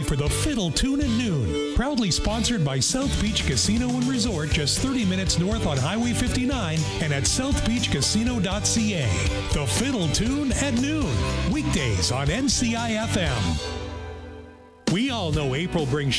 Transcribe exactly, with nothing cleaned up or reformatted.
for the Fiddle Tune at noon. Proudly sponsored by South Beach Casino and Resort, just thirty minutes north on Highway fifty-nine and at south beach casino dot c a. The Fiddle Tune at noon. Weekdays on N C I F M. We all know April brings